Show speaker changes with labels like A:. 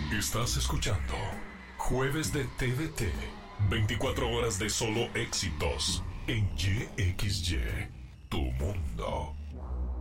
A: Estás escuchando Jueves de TDT. 24 horas de solo éxitos en YXY, tu mundo.